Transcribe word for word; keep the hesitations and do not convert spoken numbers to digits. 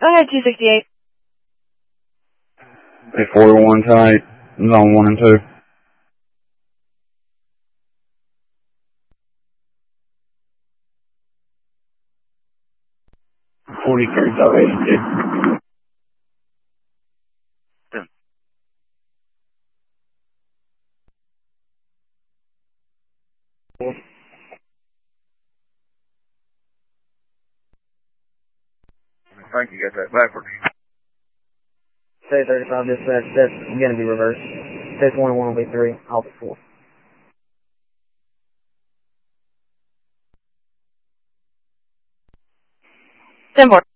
Go ahead, two sixty-eight. A forty-one tight, zone one and two. forty-three, so eighty-two. Frank, you got that backwards. Say thirty-five dispatch, that's going to be reversed. Say one and one will be three, I'll be four. ten four.